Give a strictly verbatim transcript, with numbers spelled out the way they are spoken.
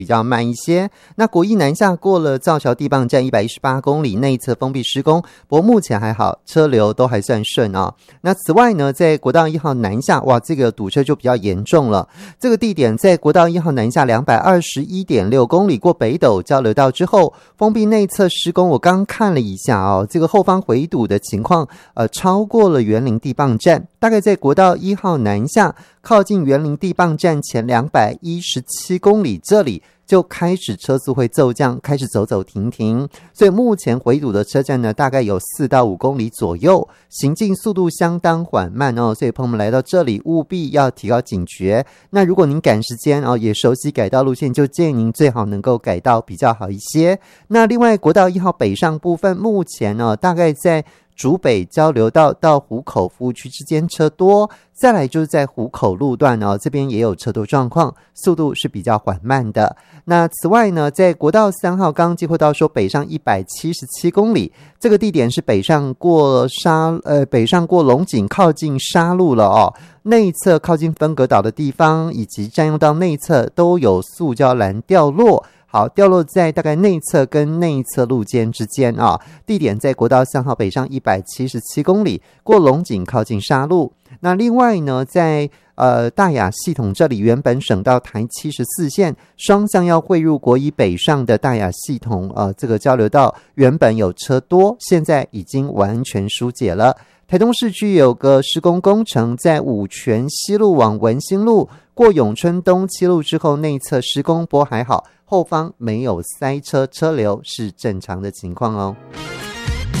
比较慢一些。那国一南下过了造桥地磅站一百一十八公里，内侧封闭施工，不过目前还好，车流都还算顺啊。那此外呢，在国道一号南下，哇，这个堵车就比较严重了。这个地点在国道一号南下两百二十一点六公里，过北斗交流道之后，封闭内侧施工，我刚看了一下哦，这个后方回堵的情况，呃，超过了园林地磅站，大概在国道一号南下，靠近园林地磅站前两百一十七公里这里。就开始车速会骤降，开始走走停停，所以目前回堵的车站呢，大概有四到五公里左右，行进速度相当缓慢哦，所以朋友们来到这里务必要提高警觉。那如果您赶时间哦，也熟悉改道路线，就建议您最好能够改道比较好一些。那另外国道一号北上部分，目前呢、哦、大概在竹北交流道到湖口服务区之间车多，再来就是在湖口路段哦，这边也有车多状况，速度是比较缓慢的。那此外呢，在国道三号刚接获到说北上一百七十七公里，这个地点是北上过沙呃北上过龙井靠近沙路了哦，内侧靠近分隔岛的地方以及占用道内侧都有塑胶栏掉落。好，掉落在大概内侧跟内侧路肩之间啊，地点在国道三号北上一百七十七公里，过龙井靠近沙路。那另外呢，在呃大雅系统这里，原本省道台七十四线双向要汇入国一北上的大雅系统呃这个交流道原本有车多，现在已经完全疏解了。台东市区有个施工工程，在五权西路往文心路过永春东七路之后，内侧施工波还好，后方没有塞车，车流是正常的情况哦。